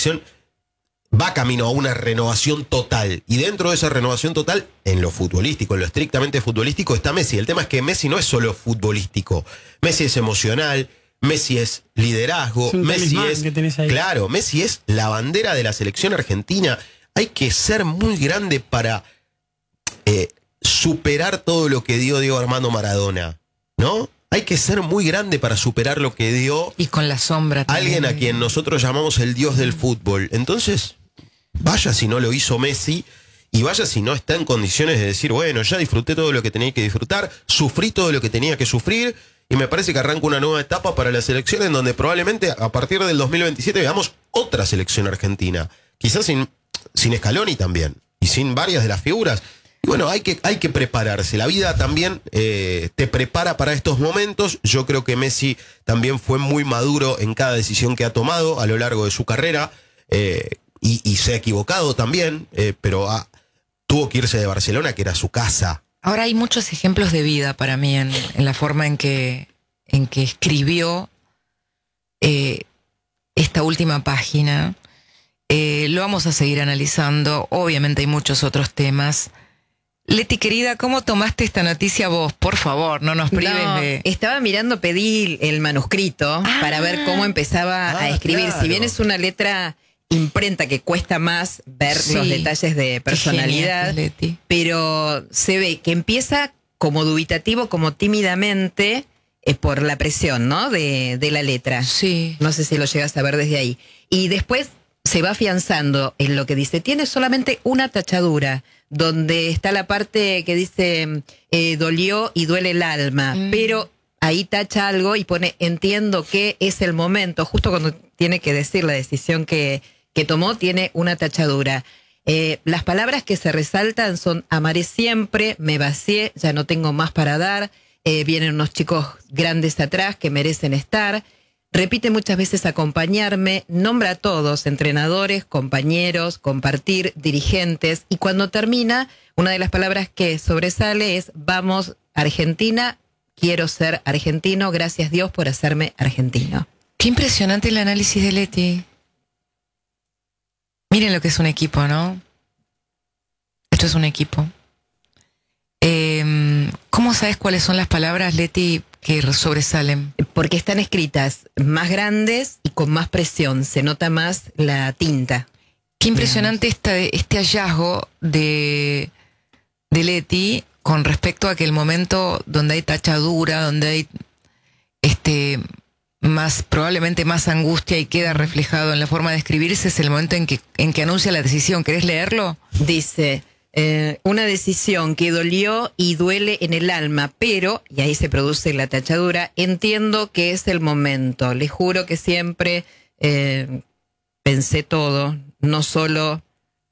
selección va camino a una renovación total. Y dentro de esa renovación total, en lo futbolístico, en lo estrictamente futbolístico, está Messi. El tema es que Messi no es solo futbolístico. Messi es emocional, Messi es liderazgo, es un Messi es... que tenés ahí. Claro, Messi es la bandera de la selección argentina. Hay que ser muy grande para superar todo lo que dio Diego Armando Maradona, ¿no? Hay que ser muy grande para superar lo que dio... Y con la sombra también. Alguien a quien nosotros llamamos el dios del fútbol. Entonces, vaya si no lo hizo Messi y vaya si no está en condiciones de decir, bueno, ya disfruté todo lo que tenía que disfrutar, sufrí todo lo que tenía que sufrir y me parece que arranca una nueva etapa para la selección en donde probablemente a partir del 2027 veamos otra selección argentina. Quizás sin Scaloni también y sin varias de las figuras. Y bueno, hay que prepararse. La vida también te prepara para estos momentos. Yo creo que Messi también fue muy maduro en cada decisión que ha tomado a lo largo de su carrera y se ha equivocado también, pero tuvo que irse de Barcelona, que era su casa. Ahora hay muchos ejemplos de vida para mí en la forma en que escribió esta última página. Lo vamos a seguir analizando. Obviamente hay muchos otros temas. Leti, querida, ¿cómo tomaste esta noticia vos? Por favor, no nos prives de... Estaba mirando, pedí el manuscrito para ver cómo empezaba a escribir. Claro. Si bien es una letra imprenta que cuesta más ver los detalles de personalidad, Qué genial, Leti. pero se ve que empieza como dubitativo, como tímidamente, por la presión, ¿no? De la letra. Sí. No sé si lo llegas a ver desde ahí. Y después se va afianzando en lo que dice. Tiene solamente una tachadura, donde está la parte que dice dolió y duele el alma, pero ahí tacha algo y pone entiendo que es el momento, justo cuando tiene que decir la decisión que tomó, tiene una tachadura. Las palabras que se resaltan son amaré siempre, me vacié, ya no tengo más para dar, vienen unos chicos grandes atrás que merecen estar. Repite muchas veces acompañarme, nombra a todos, entrenadores, compañeros, compartir, dirigentes. Y cuando termina, una de las palabras que sobresale es vamos, Argentina, quiero ser argentino, gracias Dios por hacerme argentino. Qué impresionante el análisis de Leti. Miren lo que es un equipo, ¿no? Esto es un equipo. ¿Cómo sabes cuáles son las palabras, Leti, que sobresalen? Porque están escritas más grandes y con más presión, se nota más la tinta. Qué impresionante este hallazgo de Leti con respecto a que el momento donde hay tachadura, donde hay probablemente más angustia y queda reflejado en la forma de escribirse, es el momento en que anuncia la decisión. ¿Querés leerlo? Dice, una decisión que dolió y duele en el alma, pero, y ahí se produce la tachadura, entiendo que es el momento. Les juro que siempre pensé todo, no solo,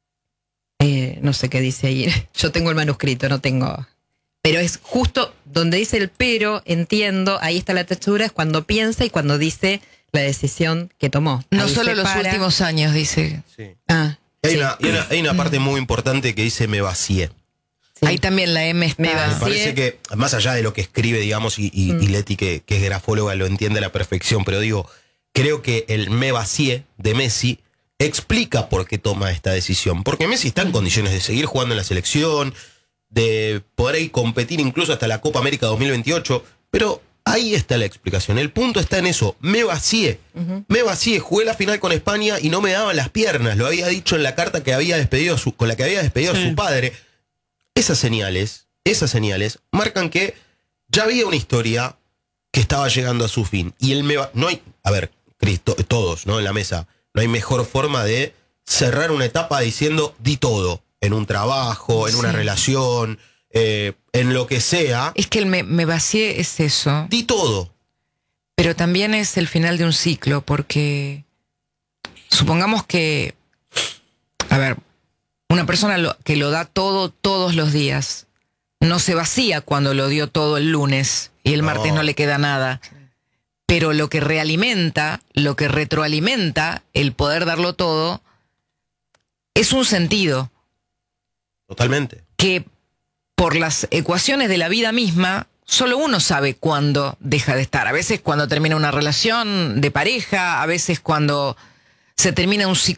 no sé qué dice ahí, yo tengo el manuscrito, no tengo... Pero es justo donde dice el pero, entiendo, ahí está la tachadura, es cuando piensa y cuando dice la decisión que tomó. No Ahí solo se los para. últimos años, dice. Sí. Sí. Hay una parte muy importante que dice me vacié. Sí. Ahí también la M está. Me Me vacié. parece que, más allá de lo que escribe, digamos, y Leti, que es grafóloga, lo entiende a la perfección, pero digo, creo que el me vacié de Messi explica por qué toma esta decisión. Porque Messi está en condiciones de seguir jugando en la selección, de poder ir competir incluso hasta la Copa América 2028, pero ahí está la explicación. El punto está en eso. Me vacié. Me vacié. Jugué la final con España y no me daban las piernas. Lo había dicho en la carta que había despedido con la que había despedido a su padre. Esas señales marcan que ya había una historia que estaba llegando a su fin. Y no hay, a ver, Cristo, todos, ¿no? En la mesa, no hay mejor forma de cerrar una etapa diciendo di todo. En un trabajo, en una relación, en lo que sea. Es que el me vacié es eso. Di todo. Pero también es el final de un ciclo, porque supongamos que, a ver, una persona que lo da todo todos los días, no se vacía cuando lo dio todo el lunes y el martes no le queda nada. Pero lo que realimenta, lo que retroalimenta el poder darlo todo, es un sentido. Totalmente. Que por las ecuaciones de la vida misma, solo uno sabe cuándo deja de estar. A veces cuando termina una relación de pareja, a veces cuando se termina